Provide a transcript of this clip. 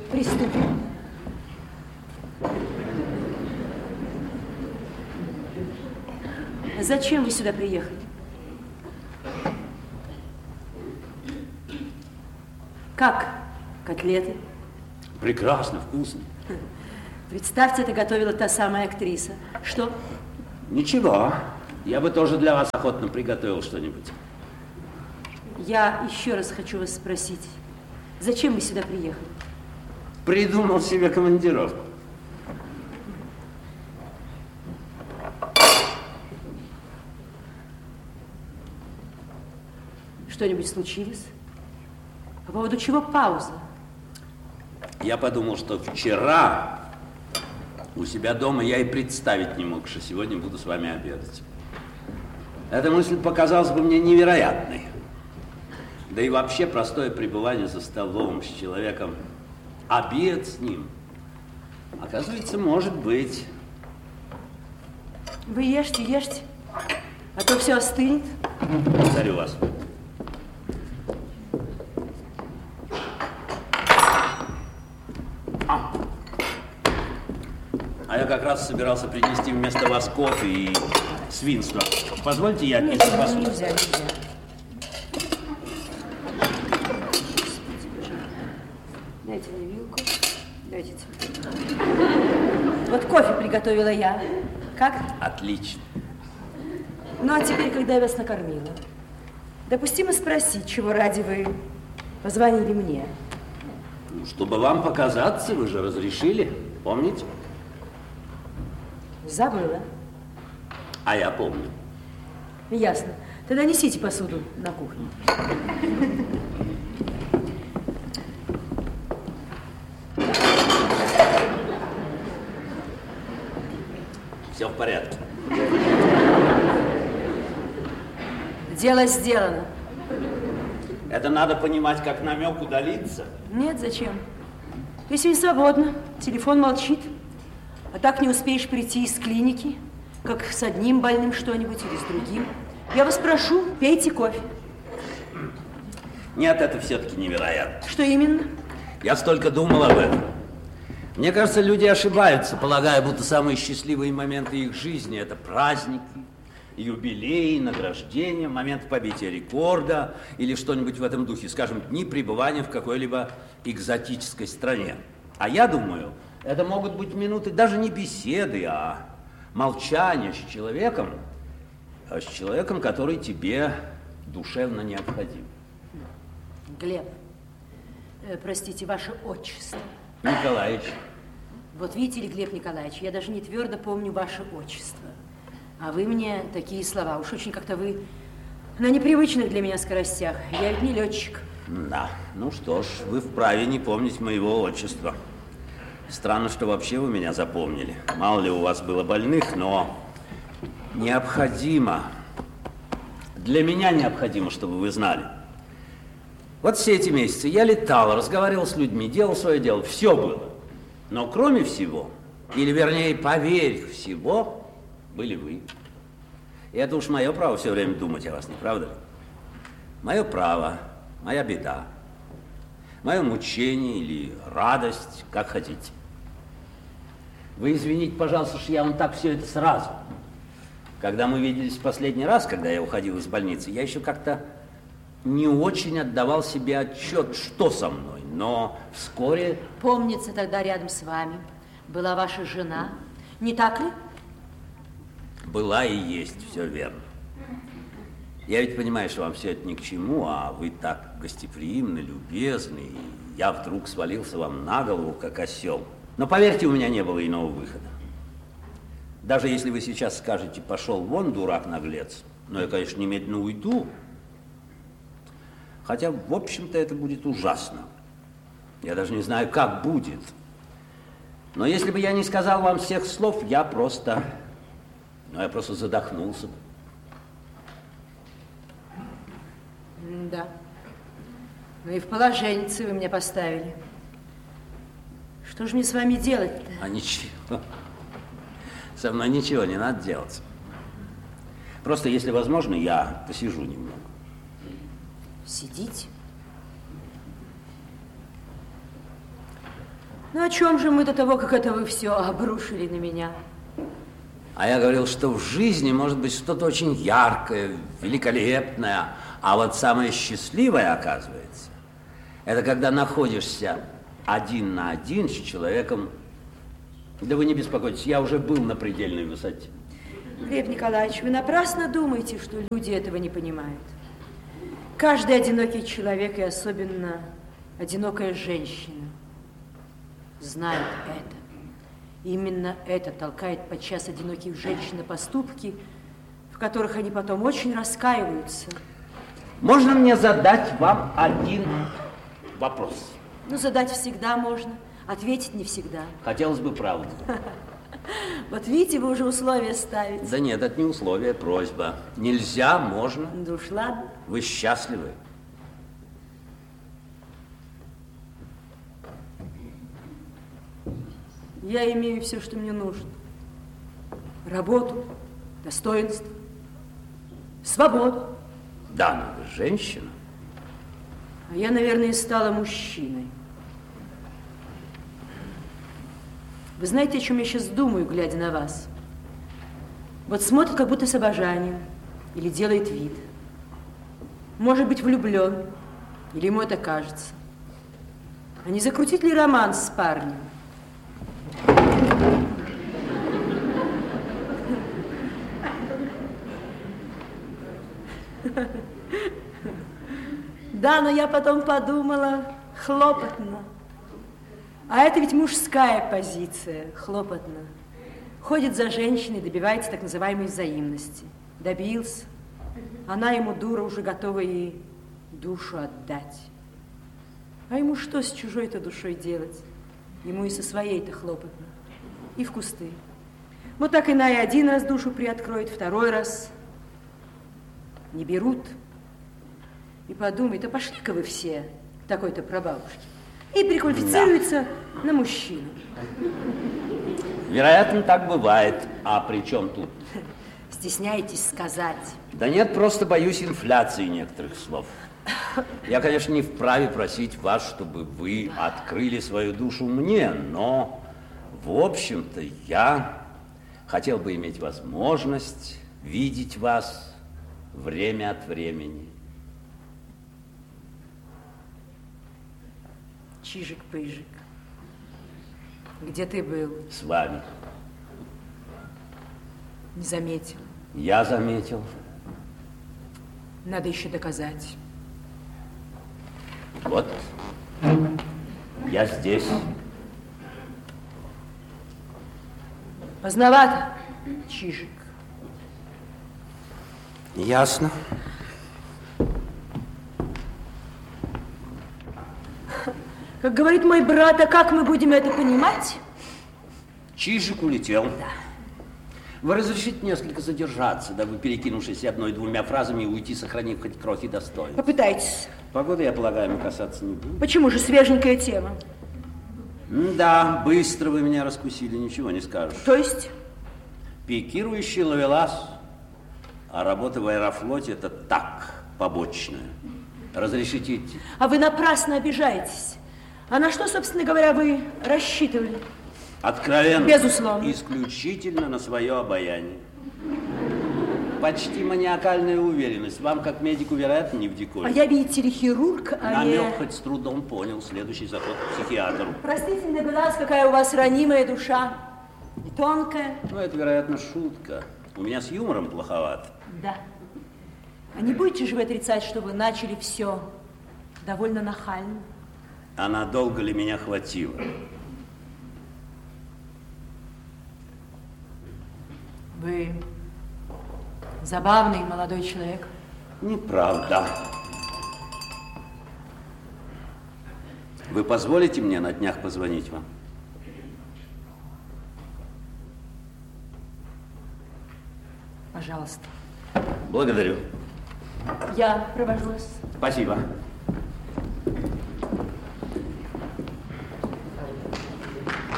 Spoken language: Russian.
Приступим. Зачем вы сюда приехали? Как котлеты? Прекрасно, вкусно. Представьте, это готовила та самая актриса. Что? Ничего. Я бы тоже для вас охотно приготовил что-нибудь. Я еще раз хочу вас спросить. Зачем вы сюда приехали? Придумал себе командировку. Что-нибудь случилось? По поводу чего пауза? Я подумал, что вчера у себя дома я и представить не мог, что сегодня буду с вами обедать. Эта мысль показалась бы мне невероятной. Да и вообще простое пребывание за столом с человеком, обед с ним, оказывается, может быть. Вы ешьте, ешьте, а то все остынет. Благодарю вас. А я как раз собирался принести вместо вас кофе и свинство. Позвольте, я Нет, отнесу вас. нельзя. Дайте мне вилку. Дайте цветок. Вот кофе приготовила я. Как? Отлично. Ну, а теперь, когда я вас накормила, допустимо спросить, чего ради вы позвонили мне? Ну, чтобы вам показаться, вы же разрешили, помните? Забыла. А я помню. Ясно. Тогда несите посуду на кухню. Все в порядке. Дело сделано. Это надо понимать, как намек удалиться. Нет, зачем? Ты сегодня свободна, телефон молчит. А так не успеешь прийти из клиники, как с одним больным что-нибудь или с другим. Я вас прошу, пейте кофе. Нет, это все-таки невероятно. Что именно? Я столько думал об этом. Мне кажется, люди ошибаются, полагая, будто самые счастливые моменты их жизни – это праздники, юбилеи, награждения, момент побития рекорда или что-нибудь в этом духе, скажем, дни пребывания в какой-либо экзотической стране. А я думаю, это могут быть минуты даже не беседы, а молчания с человеком, который тебе душевно необходим. Глеб, простите, ваше отчество. Николаевич. Вот видите ли, Глеб Николаевич, я даже не твердо помню ваше отчество. А вы мне такие слова. Уж очень как-то вы на непривычных для меня скоростях. Я ведь не летчик. Да, ну что ж, вы вправе не помнить моего отчества. Странно, что вообще вы меня запомнили. Мало ли у вас было больных, но необходимо, для меня необходимо, чтобы вы знали. Вот все эти месяцы я летал, разговаривал с людьми, делал свое дело, все было. Но кроме всего, или вернее, поверь всего, были вы. И это уж мое право все время думать о вас, не правда ли? Мое право, моя беда, мое мучение или радость, как хотите. Вы извините, пожалуйста, что я вам так все это сразу. Когда мы виделись в последний раз, когда я уходил из больницы, я еще как-то не очень отдавал себе отчет, что со мной, но вскоре... Помнится, тогда рядом с вами была ваша жена, не так ли? Была и есть, все верно. Я ведь понимаю, что вам все это ни к чему, а вы так гостеприимны, любезны, и я вдруг свалился вам на голову, как осел. Но поверьте, у меня не было иного выхода. Даже если вы сейчас скажете, пошел вон, дурак-наглец, но я, конечно, немедленно уйду. Хотя, в общем-то, это будет ужасно. Я даже не знаю, как будет. Но если бы я не сказал вам всех слов, я просто задохнулся бы. Да. Ну и в положеннице вы меня поставили. Что же мне с вами делать-то? А ничего. Со мной ничего не надо делать. Просто, если возможно, я посижу немного. Сидите? Ну о чем же мы до того, как это вы все обрушили на меня? А я говорил, что в жизни может быть что-то очень яркое, великолепное, а вот самое счастливое, оказывается, это когда находишься один на один с человеком. Да вы не беспокойтесь, я уже был на предельной высоте. Глеб Николаевич, вы напрасно думаете, что люди этого не понимают. Каждый одинокий человек, и особенно одинокая женщина, знает это. Именно это толкает подчас одиноких женщин на поступки, в которых они потом очень раскаиваются. Можно мне задать вам один вопрос? Ну, задать всегда можно, ответить не всегда. Хотелось бы правду. Вот видите, вы уже условия ставите. Да нет, это не условие, просьба. Нельзя, можно. Да уж ладно. Вы счастливы? Я имею все, что мне нужно. Работу, достоинство, свободу. Да, но вы женщина. А я, наверное, стала мужчиной. Вы знаете, о чем я сейчас думаю, глядя на вас? Вот смотрит, как будто с обожанием, или делает вид. Может быть, влюблен, или ему это кажется. А не закрутить ли роман с парнем? Да, но я потом подумала, хлопотно. А это ведь мужская позиция, хлопотно. Ходит за женщиной, добивается так называемой взаимности. Добился. Она ему, дура, уже готова ей душу отдать. А ему что с чужой-то душой делать? Ему и со своей-то хлопотно. И в кусты. Вот так иная один раз душу приоткроет, второй раз не берут. И подумает, а пошли-ка вы все к такой-то прабабушке. И переквалифицируется на мужчину. Вероятно, так бывает. А при чем тут? Стесняетесь сказать. Да нет, просто боюсь инфляции некоторых слов. Я, конечно, не вправе просить вас, чтобы вы открыли свою душу мне, но, в общем-то, я хотел бы иметь возможность видеть вас время от времени. Чижик-пыжик, где ты был? С вами. Не заметил. Я заметил. Надо еще доказать. Вот, я здесь. Поздновато, Чижик. Ясно. Как говорит мой брат, а как мы будем это понимать? Чижик улетел. Да. Вы разрешите несколько задержаться, дабы, перекинувшись одной-двумя фразами, уйти, сохранив хоть крохи достоинства? Попытайтесь. Погоды, я полагаю, мы касаться не будем. Почему же свеженькая тема? Да, быстро вы меня раскусили, ничего не скажешь. То есть? Пикирующий ловелас, а работа в Аэрофлоте это так, побочная. Разрешите идти? А вы напрасно обижаетесь. А на что, собственно говоря, вы рассчитывали? Откровенно. Безусловно. Исключительно на свое обаяние. Почти маниакальная уверенность. Вам, как медику, вероятно, не в диковинку. А я, видите ли, хирург, а не... Намек хоть с трудом понял. Следующий заход к психиатру. Простите, не догадалась, какая у вас ранимая душа. И тонкая. Ну, это, вероятно, шутка. У меня с юмором плоховато. Да. А не будете же вы отрицать, что вы начали все довольно нахально? А надолго ли меня хватило? Вы забавный молодой человек. Неправда. Вы позволите мне на днях позвонить вам? Пожалуйста. Благодарю. Я провожу вас. Спасибо.